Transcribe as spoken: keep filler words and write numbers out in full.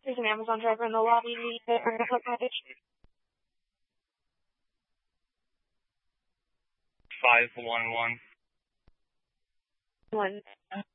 There's an Amazon driver in the lobby. They are going to package. five one one. One.